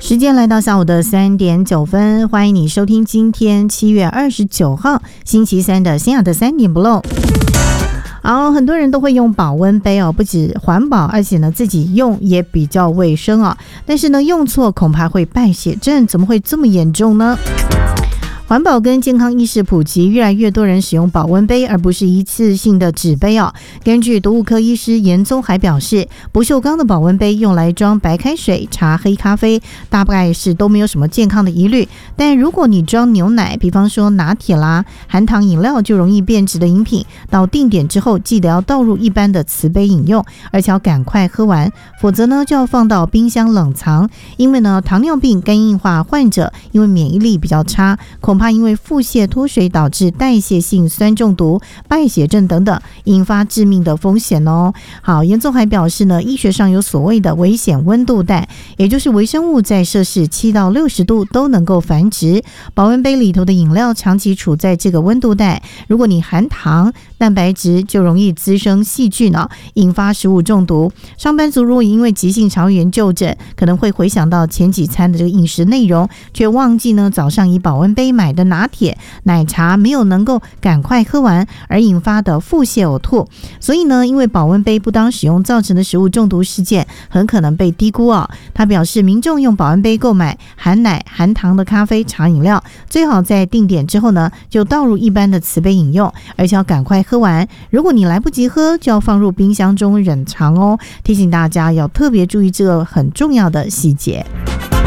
时间来到下午的3点9分，欢迎你收听今天7月29号星期三的新雅的3点不漏。好，很多人都会用保温杯哦，不止环保，而且呢自己用也比较卫生啊。但是呢用错恐怕会败血症，怎么会这么严重呢？环保跟健康意识普及，越来越多人使用保温杯，而不是一次性的纸杯哦。根据毒物科医师严宗海表示，不锈钢的保温杯用来装白开水、茶、黑咖啡，大概是都没有什么健康的疑虑。但如果你装牛奶，比方说拿铁啦、含糖饮料就容易变质的饮品，到定点之后记得要倒入一般的瓷杯饮用，而且要赶快喝完，否则呢就要放到冰箱冷藏。因为呢糖尿病、肝硬化患者因为免疫力比较差，恐怕因为腹泻脱水导致代谢性酸中毒、败血症等等，引发致命的风险哦。好，严宗还表示呢，医学上有所谓的危险温度带，也就是微生物在摄氏7到60度都能够繁殖。保温杯里头的饮料长期处在这个温度带，如果你含糖、蛋白质，就容易滋生细菌呢，引发食物中毒。上班族如果因为急性肠胃炎就诊，可能会回想到前几餐的这个饮食内容，却忘记呢早上以保温杯买的拿铁、奶茶没有能够赶快喝完，而引发的腹泻呕吐。所以呢，因为保温杯不当使用造成的食物中毒事件很可能被低估哦。他表示，民众用保温杯购买含奶、含糖的咖啡、茶饮料，最好在定点之后呢，就倒入一般的瓷杯饮用，而且要赶快喝完。如果你来不及喝，就要放入冰箱中冷藏哦。提醒大家要特别注意这个很重要的细节。